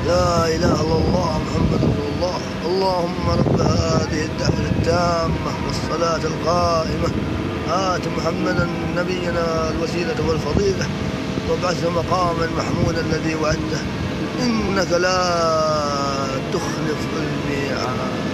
لا إله إلا الله محمد رسول الله. اللهم رب هذه الدعوة التامة والصلاة القائمة آت محمدا نبينا الوسيلة والفضيلة وابعثه مقاما محمودا الذي وعدته إنك لا تخلف الميعاد.